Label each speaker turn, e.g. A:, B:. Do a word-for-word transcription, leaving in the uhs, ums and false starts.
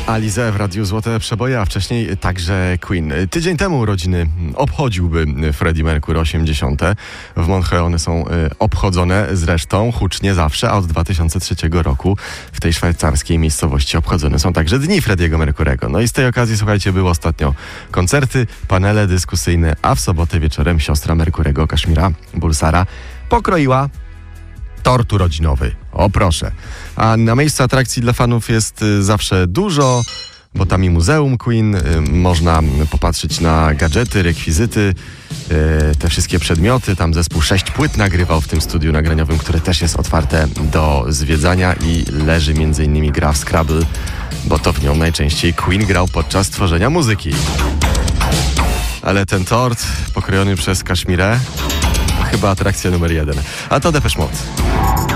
A: Alizé w Radiu Złote Przeboje, a wcześniej także Queen. Tydzień temu urodziny obchodziłby Freddie Mercury osiemdziesiąte. W Montreal one są obchodzone zresztą hucznie zawsze, a od dwa tysiące trzeciego roku w tej szwajcarskiej miejscowości obchodzone są także dni Freddiego Mercurego. No i z tej okazji, słuchajcie, były ostatnio koncerty, panele dyskusyjne, a w sobotę wieczorem siostra Mercurego, Kashmira Bulsara, pokroiła tort urodzinowy. O proszę. A na miejscu atrakcji dla fanów jest y, zawsze dużo, bo tam i muzeum Queen, y, można popatrzeć na gadżety, rekwizyty, y, te wszystkie przedmioty. Tam zespół sześć płyt nagrywał w tym studiu nagraniowym, które też jest otwarte do zwiedzania i leży między innymi gra w Scrabble, bo to w nią najczęściej Queen grał podczas tworzenia muzyki. Ale ten tort pokrojony przez Kashmirę chyba atrakcja numer jeden. A to Depeche Mode.